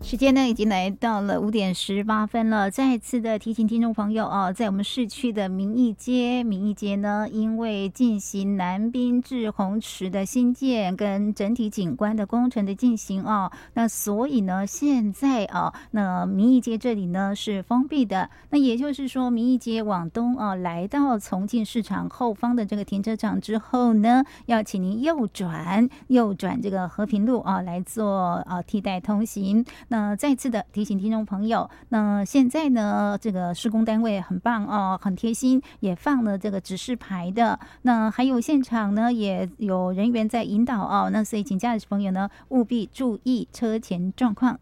时间呢已经来到了5:18了，再次的提醒听众朋友哦，在我们市区的民义街呢，因为进行南滨至红池的新建跟整体景观的工程的进行哦，那所以呢，现在那民义街这里呢是封闭的，那也就是说，民义街往东来到重庆市场后方的这个停车场之后呢，要请您右转这个和平路来做替代通行。那再次的提醒听众朋友，那现在呢，这个施工单位很棒很贴心，也放了这个指示牌的。那还有现场呢，也有人员在引导那所以请驾驶朋友呢务必注意车前状况。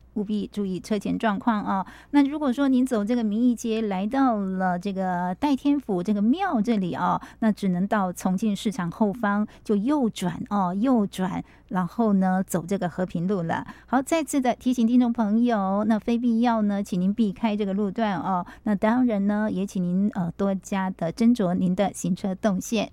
那如果说您走这个民义街来到了这个代天府这个庙这里那只能到重庆市场后方就右转，然后呢走这个和平路了。好，再次的提醒听众朋友，那非必要呢，请您避开这个路段那当然呢，也请您多加的斟酌您的行车动线。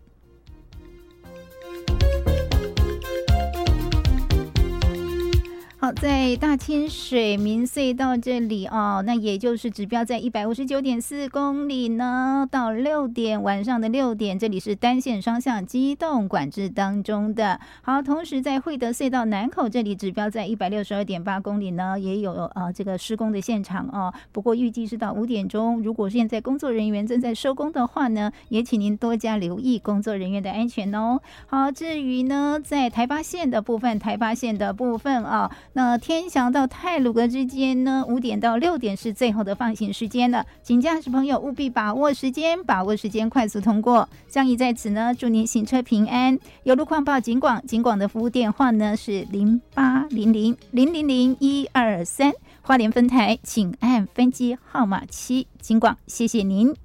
好，在大清水民隧道这里那也就是指标在159.4公里呢，到晚上的6点，这里是单线双向机动管制当中的。好，同时在惠德隧道南口这里指标在162.8公里呢，也有这个施工的现场不过预计是到5点钟，如果现在工作人员正在收工的话呢，也请您多加留意工作人员的安全哦。好，至于呢，在台八线的部分那天祥到太鲁阁之间呢，5点到6点是最后的放行时间了，请驾驶朋友务必把握时间，快速通过。相宜在此呢，祝您行车平安。有路况报警广的服务电话呢是0800000123，花莲分台请按分机号码7，警广，谢谢您。